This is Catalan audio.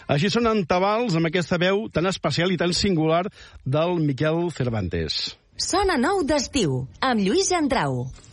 Així sonen Tabals amb aquesta veu tan especial i tan singular del Miquel Cervantes. Sona nou d'estiu, amb Lluís Andrau.